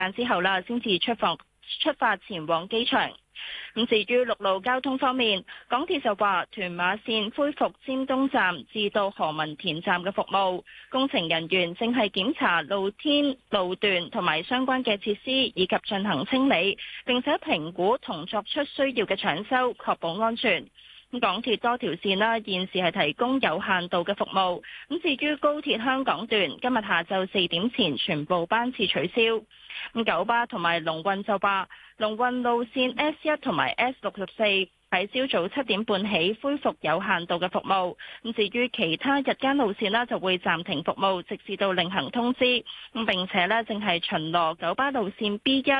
之後啦，先至出發前往機場。咁至於陸路交通方面，港鐵就話屯馬線恢復尖東站至到何文田站嘅服務，工程人員正係檢查露天路段同埋相關嘅設施，以及進行清理，並且評估同作出需要嘅搶修，確保安全。港鐵多條線啦，現時係提供有限度嘅服務。咁至於高鐵香港段，今日下晝4點前全部班次取消。九巴同埋龍運就話，龍運路線 S1 同埋 S64喺朝早7點半起恢復有限度嘅服務。咁至於其他日間路線啦，就會暫停服務，直至到另行通知。咁並且呢，正係巡邏九巴路線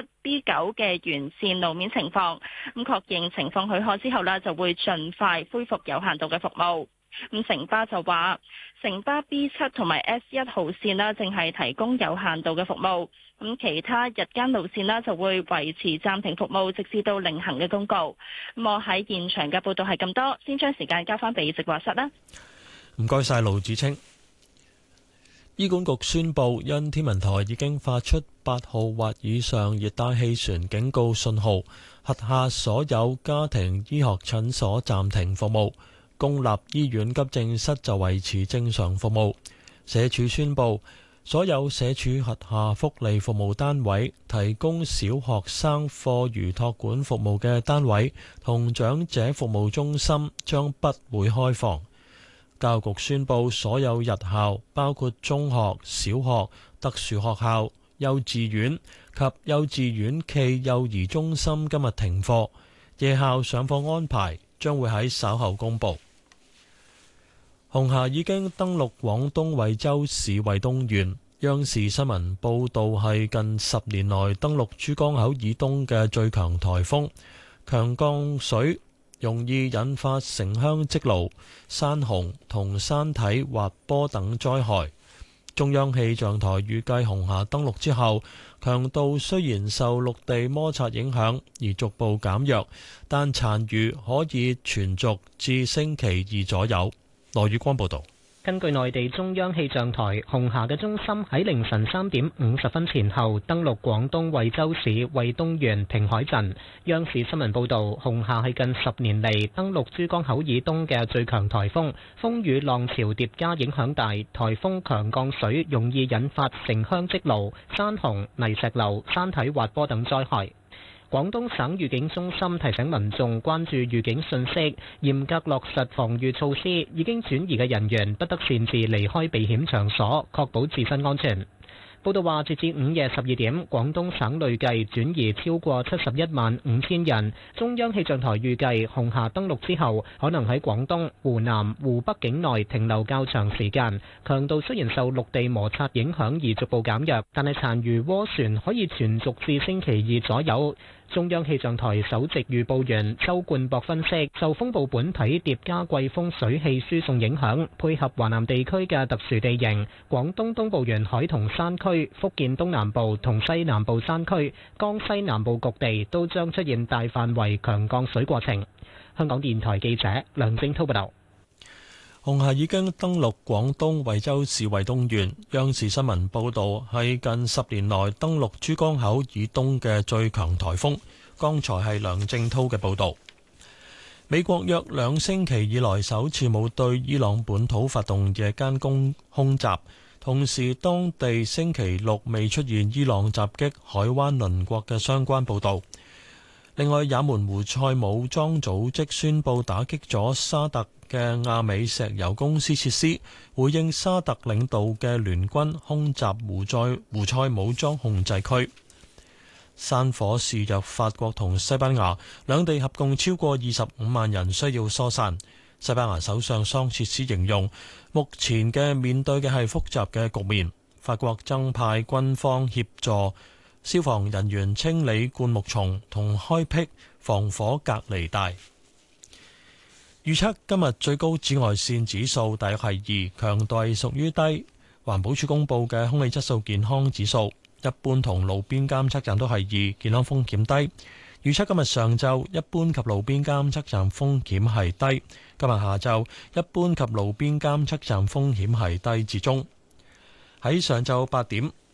B1、B9 嘅沿線路面情況。咁確認情況許可之後呢，就會盡快恢復有限度嘅服務。咁城巴就話，城巴 B7 同埋 S1 號線啦，正係提供有限度嘅服務。咁其他日間路線啦，就會維持暫停服務，直至到另行嘅公告。咁我喺現場嘅報道係咁多，先將時間交翻俾直播室啦。 唔該晒盧子清。醫管局宣布，因天文台已經發出8號或以上熱帶氣旋警告信號，轄下所有家庭醫學診所暫停服務。公立醫院急症室就維持正常服務。社署宣布，所有社署轄下福利服務單位、提供小學生課餘託管服務嘅單位同長者服務中心將不會開放。教育局宣布，所有日校，包括中學、小學、特殊學校、幼稚園及幼稚園暨幼兒中心今日停課，夜校上課安排將會喺稍後公佈。紅霞已經登陸廣東惠州市惠東縣。央視新聞報導係近10年內登陸珠江口以東嘅最強颱風，強降水容易引發城鄉積澇、山洪同山體滑坡等災害。中央氣象台預計紅霞登陸之後，強度雖然受陸地摩擦影響而逐步減弱，但殘餘可以存續至星期2左右。羅宇光報道。 根據內地中央氣象台，紅霞嘅中心喺凌晨3點50分前後登陸廣東惠州市惠東縣平海鎮。央視新聞報導，紅霞係近10年嚟登陸珠江口以東嘅最強颱風，風雨浪潮疊加影響大，颱風強降水容易引發城鄉積澇、山洪、泥石流、山體滑坡等災害。廣東省預警中心提醒民眾關注預警信息，嚴格落實防禦措施，已經轉移嘅人員不得擅自離開避險場所，確保自身安全。報道話，截至午夜12點，廣東省累計轉移超過71萬5千人。中央氣象台預計，紅霞登陸之後，可能喺廣東、湖南、湖北境內停留較長時間。強度雖然受陸地摩擦影響而逐步減弱，但係殘餘渦旋可以存續至星期2左右。中央氣象台首席預報員周冠博分析，受風暴本體疊加季風水氣輸送影響，配合華南地區嘅特殊地形，廣東東部沿海同山區、福建東南部同西南部山區、江西南部局地都將出現大範圍強降水過程。香港電台記者梁正滔報道。 紅霞已經登陸廣東惠州市惠東縣。央視新聞報導係近10年內登陸珠江口以東嘅最強颱風。剛才係梁正滔嘅報導。美國約2星期以來首次冇對伊朗本土發動夜間空襲，同時當地星期6未出現伊朗襲擊海灣鄰國嘅相關報導。另外，也門胡塞武裝組織宣布打擊咗沙特嘅亞美石油公司設施，回應沙特領導嘅聯軍空襲胡塞武裝控制區。山火肆虐法國同西班牙，兩地合共超過25萬人需要疏散。西班牙首相桑切斯形容，目前嘅面對嘅係複雜嘅局面。法國增派軍方協助消防人員清理灌木叢同開闢防火隔離帶。預測今日最高紫外線指數大約係2，強度屬於低。環保署公布嘅空氣質素健康指數，一般同路邊監測站都係2，健康風險低。預測今日上晝一般及路邊監測站風險係低，今日下晝一般及路邊監測站風險係低至中。喺上晝8點，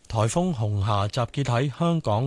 颱風紅霞集結喺香港